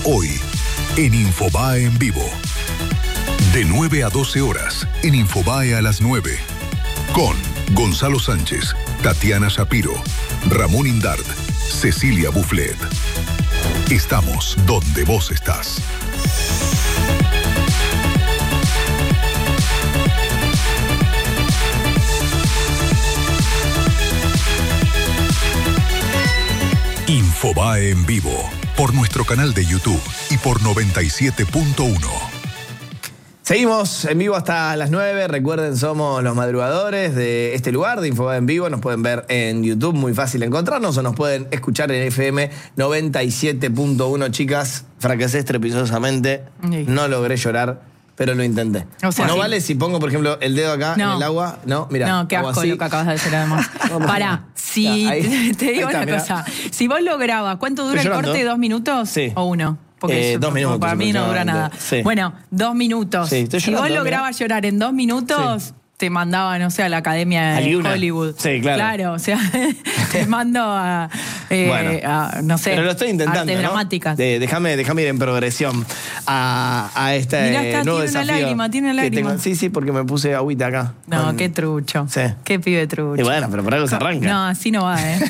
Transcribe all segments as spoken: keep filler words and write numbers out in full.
Hoy, en Infobae en vivo. De nueve a doce horas, en Infobae a las nueve. Con Gonzalo Sánchez, Tatiana Shapiro, Ramón Indart, Cecilia Bufflet. Estamos donde vos estás. Infobae en vivo, por nuestro canal de YouTube y por noventa y siete punto uno. Seguimos en vivo hasta las nueve. Recuerden, somos los madrugadores de este lugar, de Infobae en vivo. Nos pueden ver en YouTube, muy fácil encontrarnos, o nos pueden escuchar en F M noventa y siete punto uno. Chicas, fracasé estrepitosamente. Sí. No logré llorar, pero lo intenté. O sea, no sí. Vale si pongo, por ejemplo, el dedo acá no. en el agua. No, mira. No, qué asco lo que acabas de decir además. Pará, si ya, ahí, te, te digo está, una mirá. cosa. Si vos lo grabas, ¿cuánto dura el corte? ¿Dos minutos? Sí. ¿O uno? Porque eh, dos minutos. Para mí no dura nada. Sí. Bueno, dos minutos. Sí, si vos lograbas llorar en dos minutos, sí. te mandaba, no sé, a la Academia de Hollywood. Sí, claro. Claro, o sea, te mando a, eh, bueno, a, no sé, pero lo estoy intentando, artes ¿no? dramáticas. De, déjame, déjame ir en progresión a, a este Mirá, está, nuevo tiene desafío. Una lágrima, tiene una lágrima. Tengo, sí, sí, porque me puse agüita acá. No, con... qué trucho. Sí. Qué pibe trucho. Y bueno, pero por algo se arranca. No, así no va, ¿eh?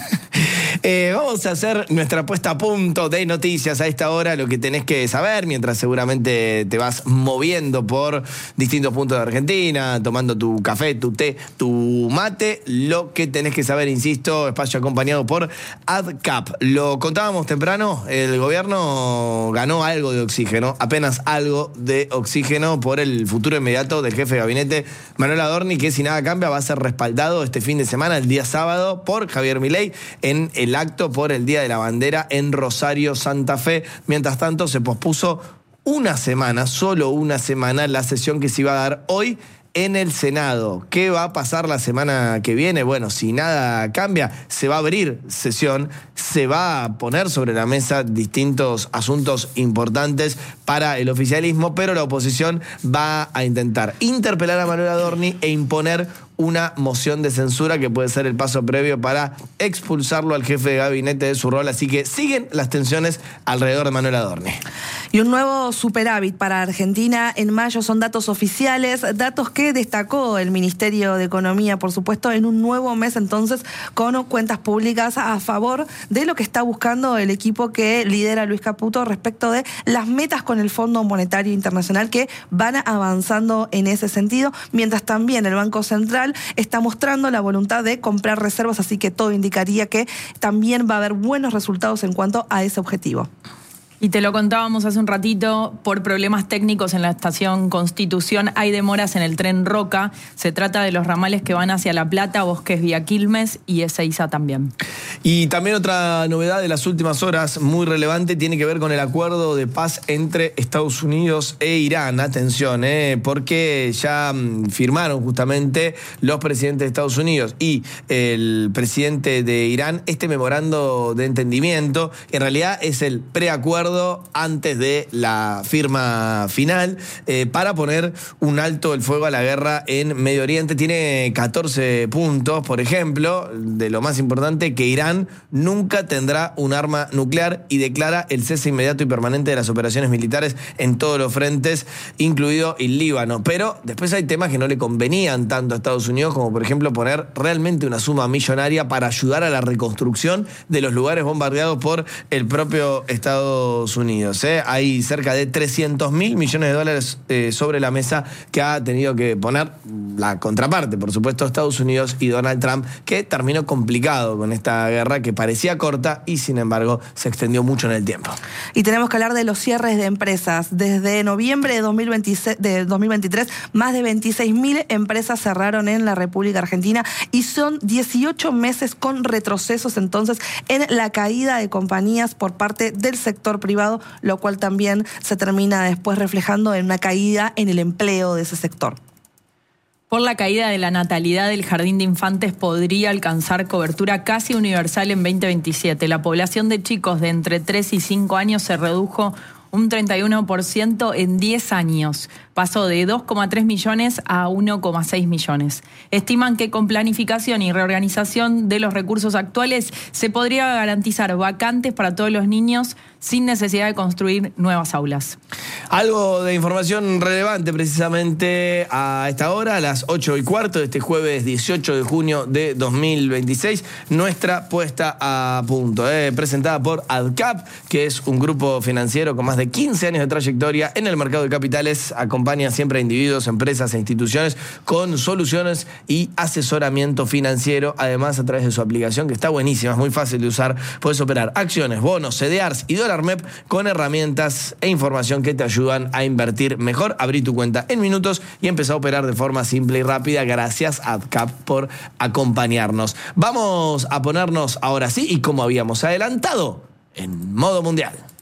Eh, vamos a hacer nuestra puesta a punto de noticias a esta hora, lo que tenés que saber mientras seguramente te vas moviendo por distintos puntos de Argentina, tomando tu café, tu té, tu mate. Lo que tenés que saber, insisto, espacio acompañado por AdCap. Lo contábamos temprano, el gobierno ganó algo de oxígeno, apenas algo de oxígeno por el futuro inmediato del jefe de gabinete, Manuel Adorni, que si nada cambia va a ser respaldado este fin de semana, el día sábado, por Javier Milei en el acto por el Día de la Bandera en Rosario, Santa Fe. Mientras tanto, se pospuso una semana, solo una semana, la sesión que se iba a dar hoy en el Senado. ¿Qué va a pasar la semana que viene? Bueno, si nada cambia, se va a abrir sesión, se va a poner sobre la mesa distintos asuntos importantes para el oficialismo, pero la oposición va a intentar interpelar a Manuel Adorni e imponer una moción de censura que puede ser el paso previo para expulsarlo al jefe de gabinete de su rol. Así que siguen las tensiones alrededor de Manuel Adorni. Y un nuevo superávit para Argentina en mayo son datos oficiales, datos que destacó el Ministerio de Economía, por supuesto, en un nuevo mes entonces con cuentas públicas a favor de lo que está buscando el equipo que lidera Luis Caputo respecto de las metas con el Fondo Monetario Internacional que van avanzando en ese sentido, mientras también el Banco Central está mostrando la voluntad de comprar reservas, así que todo indicaría que también va a haber buenos resultados en cuanto a ese objetivo. Y te lo contábamos hace un ratito, por problemas técnicos en la estación Constitución hay demoras en el tren Roca. Se trata de los ramales que van hacia La Plata, Bosques, Vía Quilmes y Ezeiza también. Y también otra novedad de las últimas horas, muy relevante, tiene que ver con el acuerdo de paz entre Estados Unidos e Irán. Atención, eh, porque ya mm, firmaron justamente los presidentes de Estados Unidos y el presidente de Irán este memorando de entendimiento. En realidad es el preacuerdo antes de la firma final eh, para poner un alto el fuego a la guerra en Medio Oriente. Tiene catorce puntos, por ejemplo, de lo más importante, que Irán nunca tendrá un arma nuclear y declara el cese inmediato y permanente de las operaciones militares en todos los frentes, incluido el Líbano. Pero después hay temas que no le convenían tanto a Estados Unidos, como por ejemplo poner realmente una suma millonaria para ayudar a la reconstrucción de los lugares bombardeados por el propio Estados Unidos. ¿eh? Hay cerca de trescientos mil millones de dólares eh, sobre la mesa que ha tenido que poner la contraparte, por supuesto, Estados Unidos y Donald Trump, que terminó complicado con esta guerra que parecía corta y sin embargo se extendió mucho en el tiempo. Y tenemos que hablar de los cierres de empresas. Desde noviembre de, dos mil veintiséis, de dos mil veintitrés, más de veintiséis mil empresas cerraron en la República Argentina y son dieciocho meses con retrocesos entonces en la caída de compañías por parte del sector privado, lo cual también se termina después reflejando en una caída en el empleo de ese sector. Por la caída de la natalidad, el Jardín de Infantes podría alcanzar cobertura casi universal en veinte veintisiete. La población de chicos de entre tres y cinco años se redujo un treinta y uno por ciento en diez años. Pasó de dos coma tres millones a uno coma seis millones. Estiman que con planificación y reorganización de los recursos actuales se podría garantizar vacantes para todos los niños sin necesidad de construir nuevas aulas. Algo de información relevante precisamente a esta hora, a las ocho y cuarto de este jueves dieciocho de junio de dos mil veintiséis, nuestra puesta a punto, eh, presentada por AdCap, que es un grupo financiero con más de quince años de trayectoria en el mercado de capitales, acompaña siempre a individuos, empresas e instituciones con soluciones y asesoramiento financiero, además a través de su aplicación que está buenísima, es muy fácil de usar, puedes operar acciones, bonos, C D Rs y dólar M E P con herramientas e información que te ayudan a invertir mejor. Abrí tu cuenta en minutos y empezá a operar de forma simple y rápida. Gracias a AdCap por acompañarnos. Vamos a ponernos ahora sí, y como habíamos adelantado, en modo mundial.